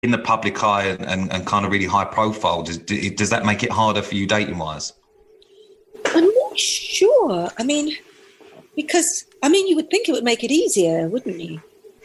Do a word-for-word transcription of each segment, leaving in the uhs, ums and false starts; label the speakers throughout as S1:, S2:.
S1: in the public eye and, and, and kind of really high profile, does, does that make it harder for you dating wise?
S2: I'm not sure. I mean, because, I mean, you would think it would make it easier, wouldn't you?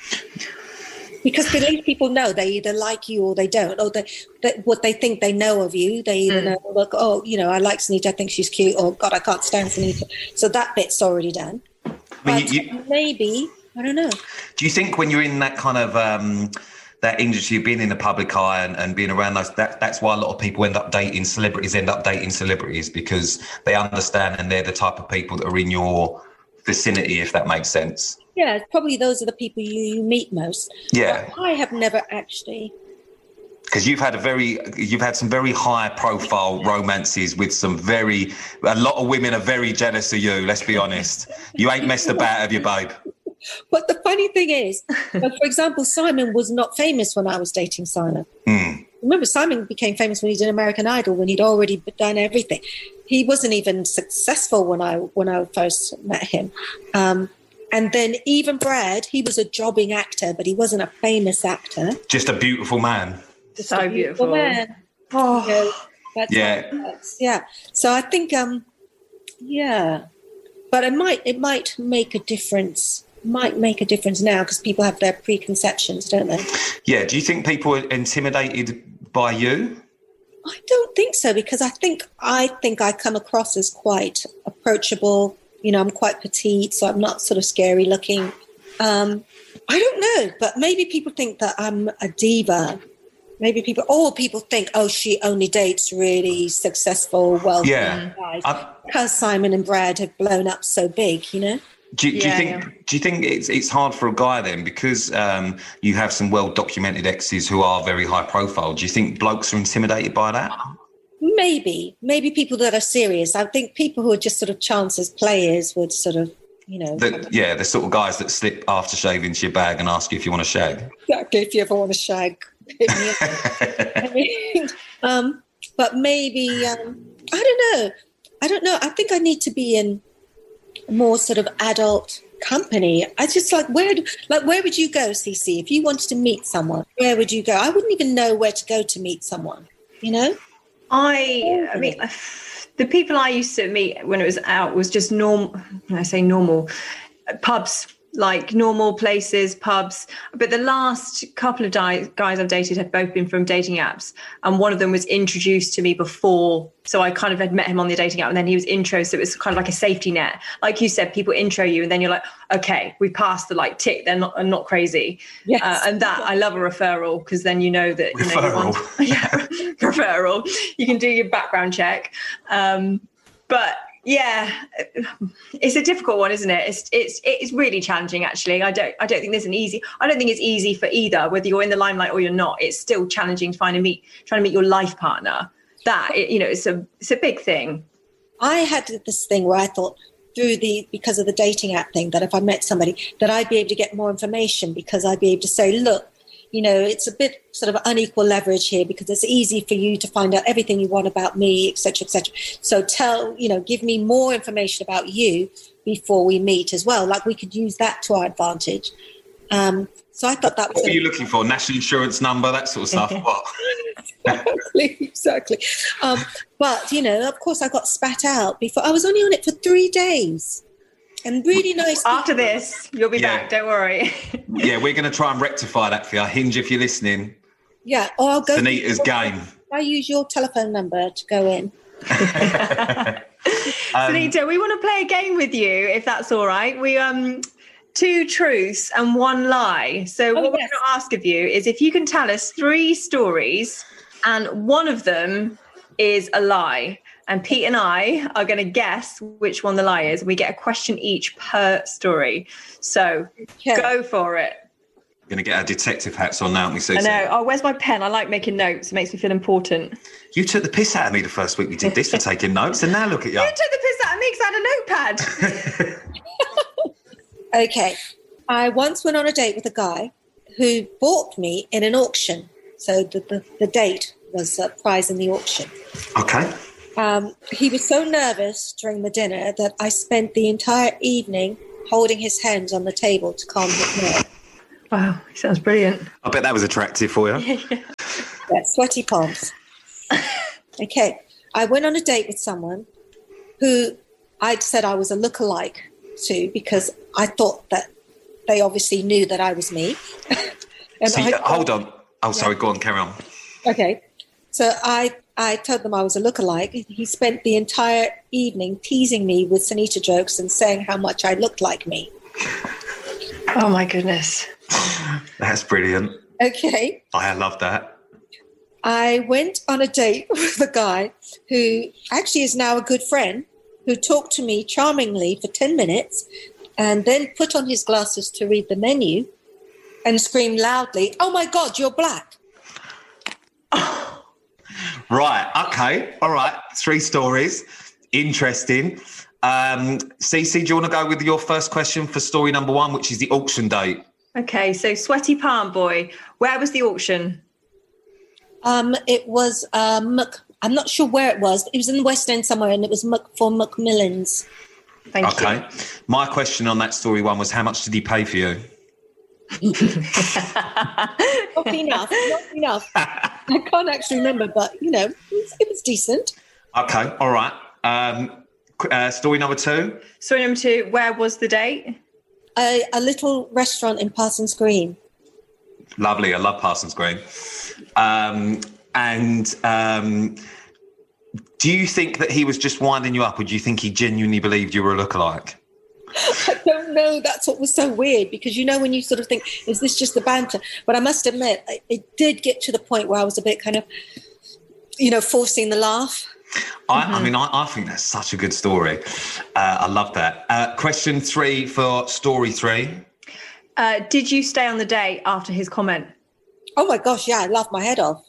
S2: Because at least people know they either like you or they don't, or they, they, what they think they know of you. They either mm. know, look, oh, you know, I like Sunita, I think she's cute, or God, I can't stand Sunita. So that bit's already done. I mean, but you, you, maybe, I don't know.
S1: Do you think when you're in that kind of um, that industry, being in the public eye and, and being around those, that, that's why a lot of people end up dating celebrities, end up dating celebrities, because they understand and they're the type of people that are in your vicinity, if that makes sense.
S2: Yeah, probably those are the people you, you meet most.
S1: Yeah.
S2: But I have never actually.
S1: Because you've had a very, you've had some very high profile romances with some very, a lot of women are very jealous of you, let's be honest. You ain't messed about, have you, babe?
S2: But the funny thing is, for example, Simon was not famous when I was dating Simon.
S1: Mm.
S2: Remember, Simon became famous when he did American Idol, when he'd already done everything. He wasn't even successful when I when I first met him. Um, and then even Brad, he was a jobbing actor, but he wasn't a famous actor.
S1: Just a beautiful man.
S2: Just
S3: so
S2: a beautiful, beautiful man.
S3: Oh,
S2: you know, that's
S1: yeah,
S2: yeah. So I think, um, yeah, but it might it might make a difference. Might make a difference now because people have their preconceptions, don't they?
S1: Yeah. Do you think people are intimidated by you?
S2: I don't think so, because I think I think I come across as quite approachable. You know, I'm quite petite, so I'm not sort of scary looking. Um, I don't know, but maybe people think that I'm a diva. Maybe people, or people think, oh, she only dates really successful, wealthy
S1: yeah.
S2: guys
S1: I,
S2: because Simon and Brad have blown up so big, you know?
S1: Do, do
S3: yeah,
S1: you think?
S3: yeah.
S1: Do you think it's it's hard for a guy then, because um, you have some well documented exes who are very high profile? Do you think blokes are intimidated by that?
S2: Maybe, maybe people that are serious. I think people who are just sort of chances players would sort of, you know.
S1: The, yeah, the sort of guys that slip aftershave into your bag and ask you if you want to shag.
S2: Exactly, if you ever want to shag. I mean, um, but maybe um, I don't know. I don't know. I think I need to be in more sort of adult company. I just like where, like where would you go, Cece, if you wanted to meet someone? Where would you go? I wouldn't even know where to go to meet someone. You know,
S3: I, I mean, the people I used to meet when it was out was just normal. When I say normal, pubs. Like normal places, pubs. But the last couple of di- guys I've dated have both been from dating apps. And one of them was introduced to me before. So I kind of had met him on the dating app and then he was intro. So it was kind of like a safety net. Like you said, people intro you and then you're like, okay, we passed the like tick. They're not, I'm not crazy.
S2: Yes.
S3: Uh, and that, I love a referral because then you know that, you know, you want, yeah, referral. You can do your background check. Um, but yeah, it's a difficult one, isn't it? It's it's it's really challenging, actually. I don't I don't think there's an easy. I don't think it's easy for either, whether you're in the limelight or you're not. It's still challenging to find a meet, trying to meet your life partner. That it, you know, it's a it's a big thing.
S2: I had this thing where I thought through the because of the dating app thing that if I met somebody that I'd be able to get more information because I'd be able to say, look, you know, it's a bit sort of unequal leverage here because it's easy for you to find out everything you want about me, et cetera, et cetera. So tell, you know, give me more information about you before we meet as well. Like we could use that to our advantage. Um, so I thought that was...
S1: What were you looking for? National insurance number, that sort of stuff? What?
S2: exactly, exactly. Um, but, you know, of course I got spat out before. I was only on it for three days. And really nice.
S3: After this, you'll be
S1: yeah.
S3: back. Don't worry.
S1: Yeah, we're going to try and rectify that for you. Hinge, if you're listening.
S2: Yeah, or I'll go.
S1: Sunita's game.
S2: I use your telephone number to go in.
S3: um, Sunita, we want to play a game with you, if that's all right. We um, two truths and one lie. So
S2: oh,
S3: what
S2: yes.
S3: we're going to ask of you is if you can tell us three stories, and one of them is a lie. And Pete and I are going to guess which one the lie is. We get a question each per story. So okay. Go for it.
S1: We're going to get our detective hats on now, aren't we, Susie?
S3: I know. Oh, where's my pen? I like making notes. It makes me feel important.
S1: You took the piss out of me the first week we did this for taking notes, and now look at you.
S3: You took the piss out of me because I had a notepad.
S2: Okay. I once went on a date with a guy who bought me in an auction. So the, the, the date was a prize in the auction.
S1: Okay.
S2: Um, he was so nervous during the dinner that I spent the entire evening holding his hands on the table to calm his nerves.
S3: Wow, sounds brilliant.
S1: I bet that was attractive for you.
S2: Yeah, sweaty palms. Okay. I went on a date with someone who I'd said I was a lookalike to because I thought that they obviously knew that I was me. and
S1: See,
S2: I,
S1: hold on. Oh, sorry. Yeah. Go on. Carry on.
S2: Okay. So I, I told them I was a lookalike. He spent the entire evening teasing me with Sunita jokes and saying how much I looked like me.
S3: Oh, my goodness.
S1: That's brilliant.
S2: Okay.
S1: I love that.
S2: I went on a date with a guy who actually is now a good friend, who talked to me charmingly for ten minutes and then put on his glasses to read the menu and screamed loudly, "Oh my God, you're black."
S1: Right. Okay. All right. Three stories. Interesting. Um, Cece, do you want to go with your first question for story number one, which is the auction date?
S3: Okay. So Sweaty Palm Boy, where was the auction?
S2: Um, it was, uh, Mc, I'm not sure where it was. It was in the West End somewhere, and it was Mc, for Macmillan's.
S3: Thank
S1: okay.
S3: you.
S1: Okay. My question on that story one was, how much did he pay for you?
S2: Not enough. Not enough. I can't actually remember, but, you know, it was, it was decent.
S1: Okay. All right. Um, uh, story number two.
S3: Story number two, where was the date?
S2: A, a little restaurant in Parsons Green.
S1: Lovely. I love Parsons Green. Um, and um, do you think that he was just winding you up, or do you think he genuinely believed you were a lookalike?
S2: I don't know. That's what was so weird, because, you know, when you sort of think, is this just the banter? But I must admit, it did get to the point where I was a bit kind of, you know, forcing the laugh.
S1: I, mm-hmm. I mean, I, I think that's such a good story. Uh, I love that. Uh, question three for story three.
S3: Uh, did you stay on the date after his comment?
S2: Oh my gosh, yeah, I laughed my head off.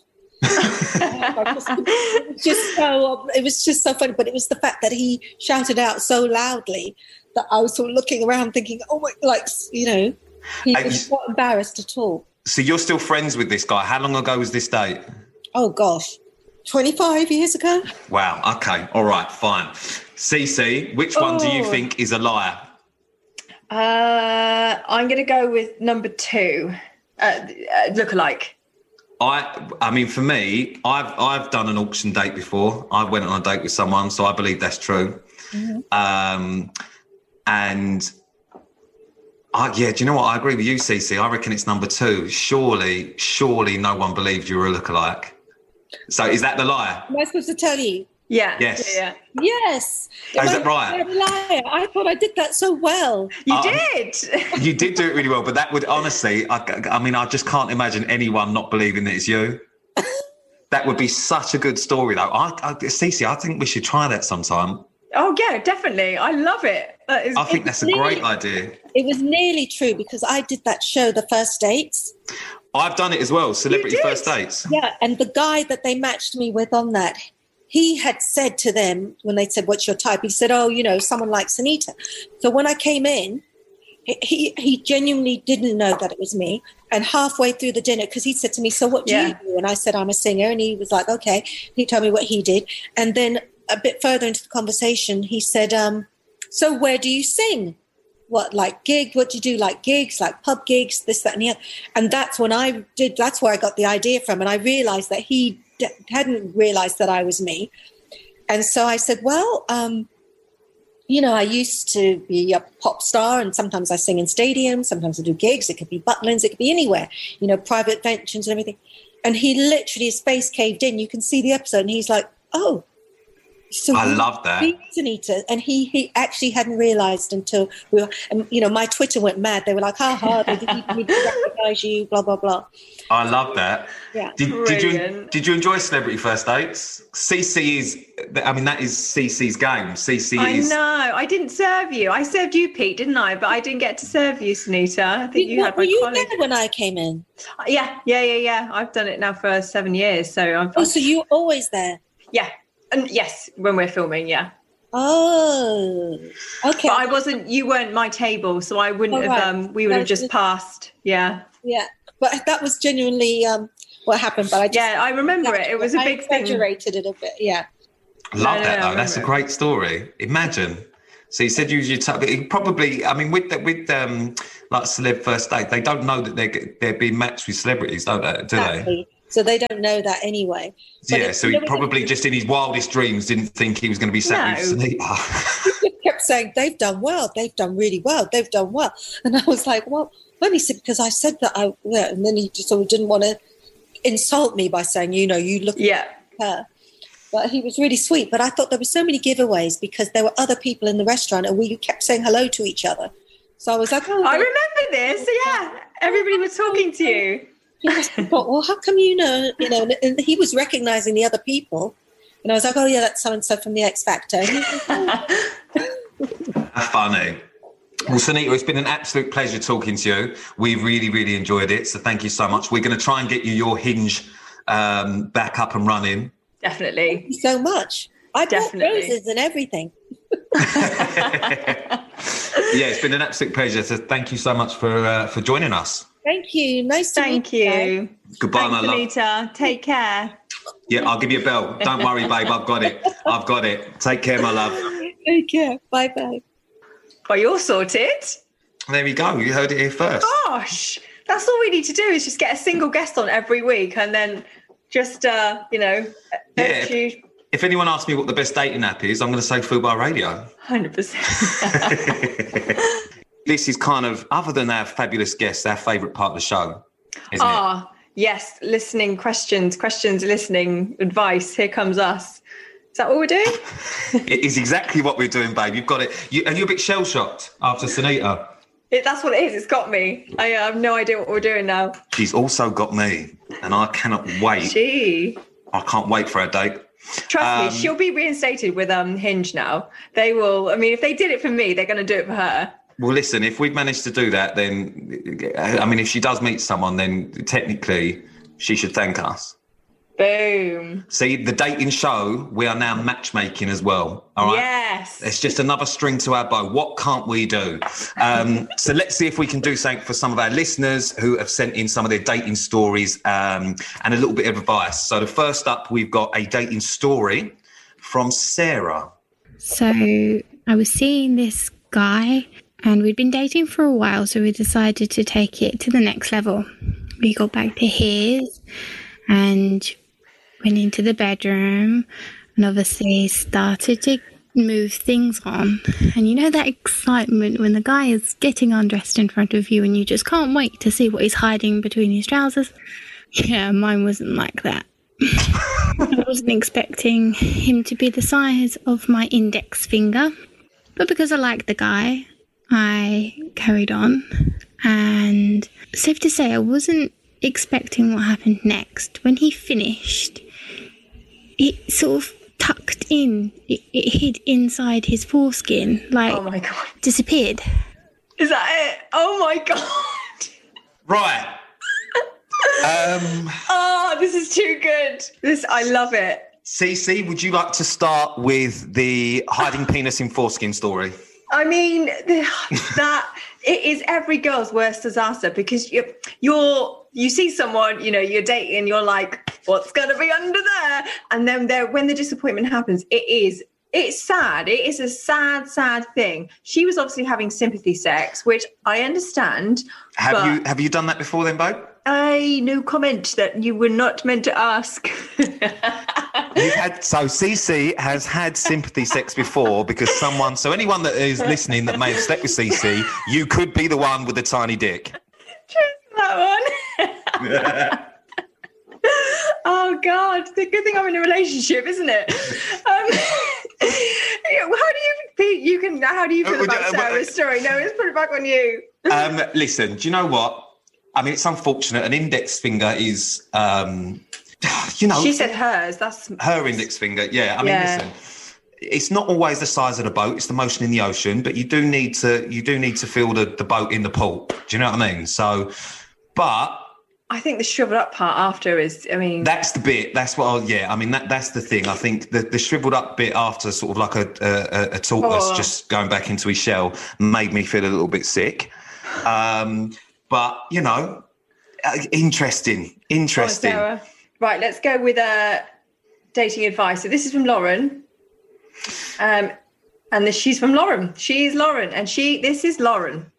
S2: it was just so it was just so funny, but it was the fact that he shouted out so loudly that I was sort of looking around thinking, oh my, like, you know, he and was not embarrassed at all.
S1: So you're still friends with this guy. How long ago was this date?
S2: Oh gosh, twenty-five years ago.
S1: Wow. Okay. All right. Fine. Cece, which one oh. do you think is a liar?
S3: Uh, I'm going to go with number two. Uh, uh, lookalike.
S1: I, I mean, for me, I've I've done an auction date before. I went on a date with someone, so I believe that's true. Mm-hmm. Um, and I, yeah, do you know what? I agree with you, Cece. I reckon it's number two. Surely, surely, no one believed you were a lookalike. So, is that the liar?
S2: Am I supposed to tell you?
S3: Yeah.
S1: Yes.
S3: Yeah.
S2: Yes.
S1: Oh, is that right?
S2: I'm a liar. I thought I did that so well.
S3: You
S1: um,
S3: did.
S1: You did do it really well, but that would honestly, I, I mean, I just can't imagine anyone not believing that it's you. That would be such a good story, though. I, I, Cece, I think we should try that sometime.
S3: Oh, yeah, definitely. I love it. That is,
S1: I think that's a
S2: nearly,
S1: great idea.
S2: It was nearly true, because I did that show, The First Dates.
S1: I've done it as well, Celebrity First Dates.
S2: Yeah, and the guy that they matched me with on that, he had said to them, when they said, what's your type? He said, oh, you know, someone like Sunita. So when I came in, he he genuinely didn't know that it was me. And halfway through the dinner, because he said to me, so what do yeah. you do? And I said, I'm a singer. And he was like, okay. He told me what he did. And then a bit further into the conversation, he said, um, so where do you sing? What, like gig? What do you do? Like gigs, like pub gigs, this, that, and the other. And that's when I did, that's where I got the idea from. And I realized that he d- hadn't realized that I was me. And so I said, well, um, you know, I used to be a pop star, and sometimes I sing in stadiums, sometimes I do gigs. It could be Butlins, it could be anywhere, you know, private ventions and everything. And he literally, his face caved in. You can see the episode, and he's like, oh. So
S1: I love that.
S2: Anita, and he he actually hadn't realised until we were, and, you know, my Twitter went mad. They were like, how hard did he need to recognise you, blah, blah, blah.
S1: I love that.
S2: Yeah.
S1: Did, did you did you enjoy Celebrity First Dates? Cece is, I mean, that is Cece's game. Cece
S3: I
S1: is.
S3: I know. I didn't serve you. I served you, Pete, didn't I? But I didn't get to serve you, Sunita. I think
S2: did,
S3: you had my
S2: were you
S3: colleague.
S2: there when I came in?
S3: Yeah, yeah, yeah, yeah. I've done it now for seven years. So I'm.
S2: Oh, so you're always there?
S3: Yeah. And yes, when we're filming, yeah.
S2: Oh, okay.
S3: But I wasn't, you weren't my table, so I wouldn't oh, have, right. um, we would that have just passed. Yeah.
S2: Yeah. But that was genuinely um, what happened. But I just,
S3: yeah, I remember it. It was a
S2: I
S3: big thing. I
S2: exaggerated it a bit, yeah.
S1: Love
S3: no,
S1: that,
S3: no,
S1: though. That's a great story. Imagine. So he said use your tongue. He probably, I mean, with the, with um, like celeb first date, they don't know that they're they're being matched with celebrities, don't they? Do
S2: Exactly.
S1: they?
S2: So they don't know that anyway. But
S1: Yeah.
S2: it,
S1: So he probably just in his wildest dreams didn't think he was going to be sat
S3: No.
S1: with Sunita.
S2: He kept saying, they've done well, they've done really well, they've done well. And I was like, well, when he said, because I said that I, yeah, and then he just sort of didn't want to insult me by saying, you know, you look
S3: Yeah.
S2: like her. But he was really sweet. But I thought there were so many giveaways because there were other people in the restaurant and we kept saying hello to each other. So I was like, oh.
S3: I remember this. Yeah. Everybody was talking to you.
S2: He must have thought, well, how come you know? You know, and, and he was recognizing the other people. And I was like, oh, yeah, that's so-and-so from the X Factor. And he was like, oh.
S1: Funny. Well, Sunita, it's been an absolute pleasure talking to you. We really, really enjoyed it. So thank you so much. We're going to try and get you your Hinge um, back up and running.
S3: Definitely.
S2: Thank you so much. I bought
S3: Definitely.
S2: roses and everything.
S1: Yeah, it's been an absolute pleasure. So thank you so much for uh, for joining us.
S2: Thank you. Nice to
S3: Thank
S2: meet you.
S3: you.
S1: Goodbye,
S3: Thanks,
S1: my love.
S3: Anita. Take care.
S1: Yeah, I'll give you a bell. Don't worry, babe. I've got it. I've got it. Take care, my love.
S2: Take care. Bye-bye.
S3: Well, you're sorted.
S1: There we go. You heard it here first.
S3: Gosh, that's all we need to do is just get a single guest on every week and then just, uh, you know,
S1: Yeah.
S3: you
S1: If anyone asks me what the best dating app is, I'm going to say Fubar Radio.
S3: one hundred percent.
S1: This is kind of, other than our fabulous guests, our favourite part of the show, isn't
S3: Ah, yes, listening questions, questions, listening, advice. Here comes us. Is that what we're doing?
S1: it? It is exactly what we're doing, babe. You've got it. You, and you're a bit shell-shocked after Sunita.
S3: It, that's what it is. It's got me. I uh, have no idea what we're doing now.
S1: She's also got me, and I cannot wait.
S3: Gee.
S1: I can't wait for our date.
S3: Trust
S1: Um,
S3: me, she'll be reinstated with um Hinge now. They will. I mean, if they did it for me, they're going to do it for her.
S1: Well, listen, if we've managed to do that, then, I mean, if she does meet someone, then technically she should thank us.
S3: Boom.
S1: See, the dating show, we are now matchmaking as well. All right.
S3: Yes.
S1: It's just another string to our bow. What can't we do? Um, so let's see if we can do something for some of our listeners who have sent in some of their dating stories um, and a little bit of advice. So the first up, we've got a dating story from Sarah.
S4: So I was seeing this guy and we'd been dating for a while, so we decided to take it to the next level. We got back to his and went into the bedroom and obviously started to move things on. And you know that excitement when the guy is getting undressed in front of you and you just can't wait to see what he's hiding between his trousers? Yeah, mine wasn't like that. I wasn't expecting him to be the size of my index finger, but because I liked the guy, I carried on. And safe to say, I wasn't expecting what happened next. When he finished, it sort of tucked in, it, it hid inside his foreskin, like
S3: Oh my God.
S4: disappeared.
S3: Is that it? Oh my God.
S1: Right. um,
S3: Oh, this is too good. This, I love it.
S1: Cece, would you like to start with the hiding penis in foreskin story?
S3: I mean, that it is every girl's worst disaster because you're, you're you see someone, you know, you're dating, you're like, what's going to be under there? And then there, when the disappointment happens, it is, it's sad. It is a sad, sad thing. She was obviously having sympathy sex, which I understand.
S1: Have
S3: but
S1: you have you done that before then, Bo?
S3: I no comment that you were not meant to ask.
S1: You've had, so Cece has had sympathy sex before because someone, so anyone that is listening that may have slept with Cece, you could be the one with the tiny dick.
S3: Just that one. Oh God, the good thing I'm in a relationship, isn't it? Um, how do you you can how do you feel about Sarah's story? No, let's put it back on you.
S1: Um, listen, do you know what? I mean, it's unfortunate. An index finger is, um, you know,
S3: She said hers. That's
S1: her index finger. Yeah, I mean,
S3: Yeah.
S1: listen. It's not always the size of the boat; it's the motion in the ocean. But you do need to, you do need to feel the, the boat in the port. Do you know what I mean? So, but
S3: I think the shriveled up part after is. I mean,
S1: that's the bit. That's what. I'll, yeah, I mean, that that's the thing. I think the, the shriveled up bit after, sort of like a a, a tortoise
S3: Oh.
S1: just going back into his shell, made me feel a little bit sick. Um, but you know, uh, interesting, interesting.
S3: Oh, Sarah. Right, let's go with uh, dating advice. So this is from Lauren. Um, And this, she's from Lauren. She's Lauren. And she, this is Lauren.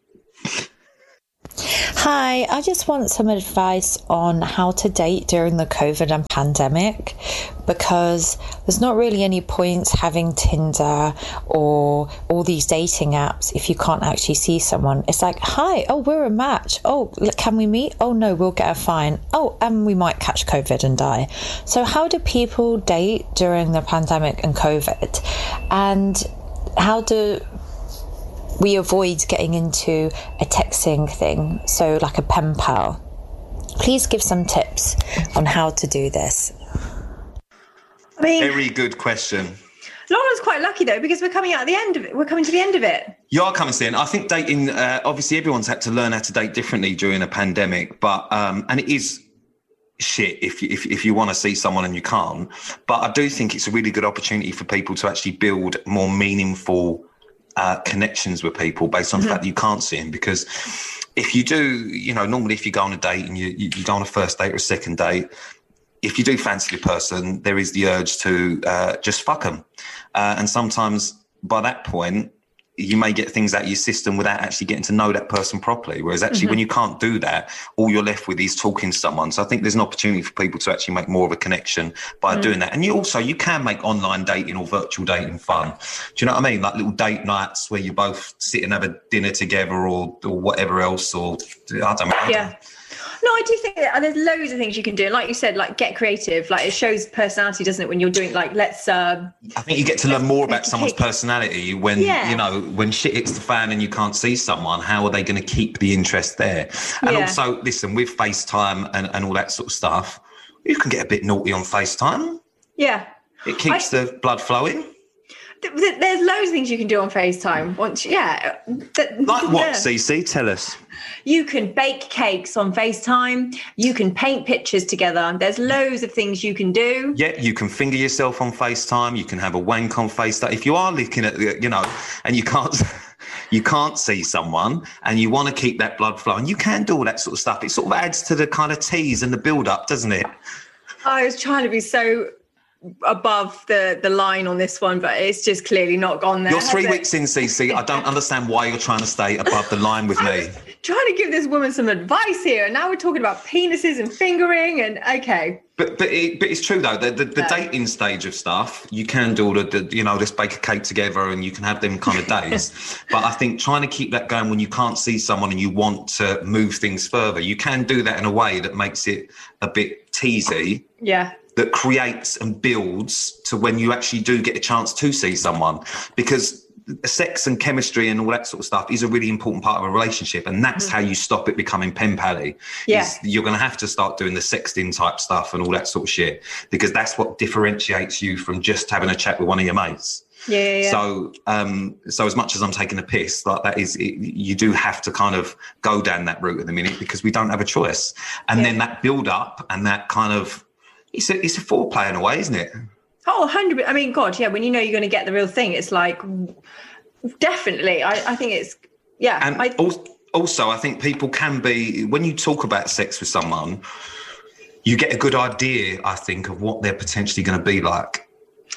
S5: Hi, I just want some advice on how to date during the COVID and pandemic, because there's not really any points having Tinder or all these dating apps if you can't actually see someone. It's like, hi, oh, we're a match. Oh, can we meet? Oh, no, we'll get a fine. Oh, and we might catch COVID and die. So how do people date during the pandemic and COVID? And how do we avoid getting into a texting thing, so like a pen pal? Please give some tips on how to do this.
S3: I mean,
S1: very good question.
S3: Lauren's quite lucky though, because we're coming out at the end of it. We're coming to the end of it.
S1: You are coming to the end. I think dating, uh, obviously everyone's had to learn how to date differently during a pandemic, but um, and it is shit if you, if, if you want to see someone and you can't. But I do think it's a really good opportunity for people to actually build more meaningful Uh, connections with people based on the mm-hmm. fact that you can't see them. Because if you do, you know, normally if you go on a date and you, you, you go on a first date or a second date, if you do fancy a person, there is the urge to uh, just fuck them. Uh, and sometimes by that point, you may get things out of your system without actually getting to know that person properly. Whereas actually mm-hmm. when you can't do that, all you're left with is talking to someone. So I think there's an opportunity for people to actually make more of a connection by mm-hmm. doing that. And you also, you can make online dating or virtual dating fun. Do you know what I mean? Like little date nights where you both sit and have a dinner together or, or whatever else, or I don't know.
S3: Yeah. No, I do think that there's loads of things you can do. And like you said, like get creative. Like it shows personality, doesn't it? When you're doing like, let's. Uh,
S1: I think you get to learn more about someone's personality when,
S3: yeah.
S1: you know, when shit hits the fan and you can't see someone, how are they going to keep the interest there? And yeah. also, listen, with FaceTime and, and all that sort of stuff, you can get a bit naughty on FaceTime.
S3: Yeah.
S1: It keeps I, the blood flowing.
S3: There's loads of things you can do on FaceTime. Once, yeah.
S1: Like what, Cece? Tell us.
S3: You can bake cakes on FaceTime. You can paint pictures together. There's loads of things you can do.
S1: Yeah, you can finger yourself on FaceTime. You can have a wank on FaceTime. If you are looking at, you know, and you can't... you can't see someone and you want to keep that blood flowing, you can do all that sort of stuff. It sort of adds to the kind of tease and the build-up, doesn't it?
S3: I was trying to be so above the the line on this one, but it's just clearly not gone there.
S1: You're three weeks in, Cece. I don't understand why you're trying to stay above the line with me.
S3: Trying to give this woman some advice here, and now we're talking about penises and fingering, and okay.
S1: But but it, but it's true though. The the, the no. dating stage of stuff, you can do all the, the you know, just bake a cake together, and you can have them kind of days. But I think trying to keep that going when you can't see someone and you want to move things further, you can do that in a way that makes it a bit teasy.
S3: Yeah.
S1: That creates and builds to when you actually do get a chance to see someone, because sex and chemistry and all that sort of stuff is a really important part of a relationship, and that's mm-hmm. how you stop it becoming pen pally.
S3: Yeah.
S1: You're going to have to start doing the sexting type stuff and all that sort of shit, because that's what differentiates you from just having a chat with one of your mates.
S3: Yeah, yeah, yeah.
S1: So, um, so as much as I'm taking a piss, like that is, it, you do have to kind of go down that route at the minute because we don't have a choice. And yeah. then that build up and that kind of, It's a, it's a foreplay in a way, isn't it?
S3: Oh, one hundred percent. I mean, God, yeah, when you know you're going to get the real thing, it's like, definitely. I, I think it's, yeah.
S1: And
S3: I,
S1: also, I think people can be, when you talk about sex with someone, you get a good idea, I think, of what they're potentially going to be like.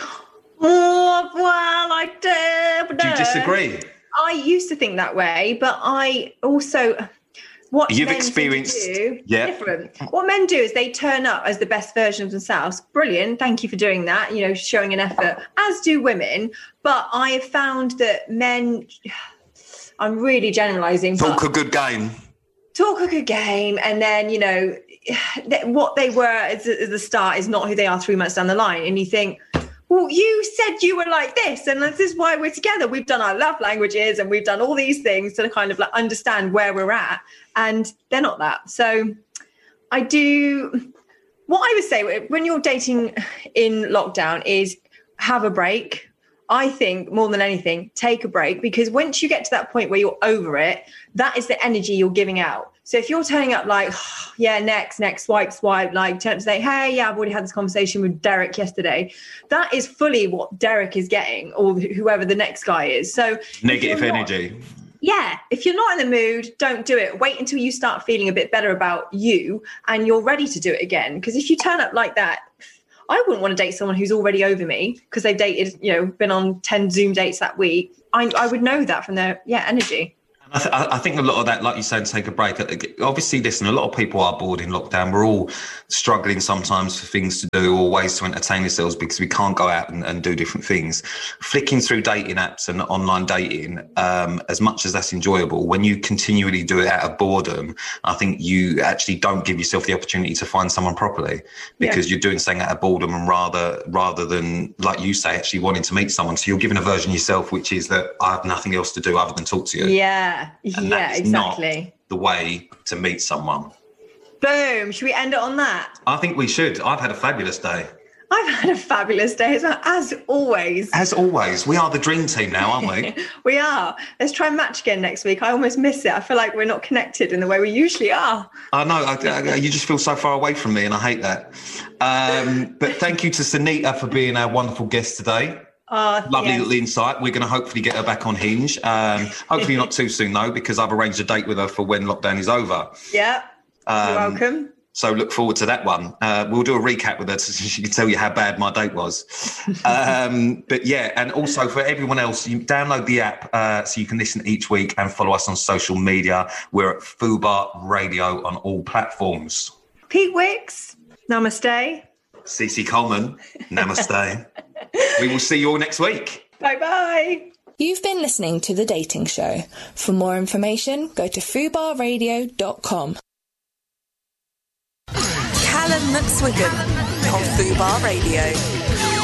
S3: Oh, well, I do.
S1: Do you disagree?
S3: I used to think that way, but I also... What
S1: you've
S3: men
S1: experienced
S3: do,
S1: yeah
S3: different. What men do is they turn up as the best version of themselves. Brilliant, thank you for doing that, you know, showing an effort, as do women. But I have found that men, I'm really generalizing,
S1: talk a good game
S3: talk a good game and then, you know, what they were at the start is not who they are three months down the line. And you think, well, you said you were like this, and this is why we're together. We've done our love languages and we've done all these things to kind of like understand where we're at, and they're not that. So I do, what I would say when you're dating in lockdown is have a break. I think more than anything, take a break, because once you get to that point where you're over it, that is the energy you're giving out. So if you're turning up like, oh, yeah, next, next, swipe, swipe, like turn up to say, hey, yeah, I've already had this conversation with Derek yesterday. That is fully what Derek is getting, or whoever the next guy is. So
S1: negative energy.
S3: Not, yeah. If you're not in the mood, don't do it. Wait until you start feeling a bit better about you and you're ready to do it again. Because if you turn up like that, I wouldn't want to date someone who's already over me because they've dated, you know, been on ten Zoom dates that week. I, I would know that from their, yeah, energy.
S1: I, th- I think a lot of that, like you said, take a break. Obviously, listen, a lot of people are bored in lockdown. We're all struggling sometimes for things to do or ways to entertain ourselves because we can't go out and, and do different things. Flicking through dating apps and online dating, um, as much as that's enjoyable, when you continually do it out of boredom, I think you actually don't give yourself the opportunity to find someone properly because yeah. you're doing something out of boredom and rather rather than, like you say, actually wanting to meet someone. So you're giving a version of yourself, which is that I have nothing else to do other than talk to you.
S3: Yeah.
S1: And
S3: yeah, exactly.
S1: Not the way to meet someone.
S3: Boom. Should we end it on that?
S1: I think we should. I've had a fabulous day.
S3: I've had a fabulous day as well, as always.
S1: As always. We are the dream team now, aren't we?
S3: We are. Let's try and match again next week. I almost miss it. I feel like we're not connected in the way we usually are.
S1: I know. I, I, you just feel so far away from me and I hate that. Um, but thank you to Sunita for being our wonderful guest today.
S3: Oh,
S1: Lovely
S3: yes.
S1: little insight. We're going to hopefully get her back on Hinge. Um, hopefully not too soon, though, because I've arranged a date with her for when lockdown is over.
S3: Yeah,
S1: um,
S3: you're welcome.
S1: So look forward to that one. Uh, we'll do a recap with her so she can tell you how bad my date was. um, but yeah, and also for everyone else, you download the app uh, so you can listen each week and follow us on social media. We're at Fubar Radio on all platforms.
S3: Pete Wicks, namaste.
S1: Cece Coleman, namaste. We will see you all next week.
S3: Bye-bye.
S6: You've been listening to The Dating Show. For more information, go to fubar radio dot com.
S7: Callum McSwiggan on Fubar Radio.